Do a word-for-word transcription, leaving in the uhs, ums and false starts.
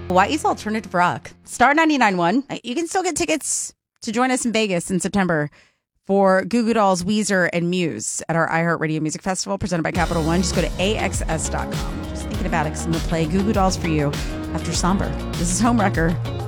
Hawaii's alternative rock. Star ninety-nine one. You can still get tickets to join us in Vegas in September for Goo Goo Dolls, Weezer, and Muse at our iHeartRadio Music Festival presented by Capital One. Just go to A X S dot com. Just thinking about it because I'm going to play Goo Goo Dolls for you after Somber. This is Homewrecker.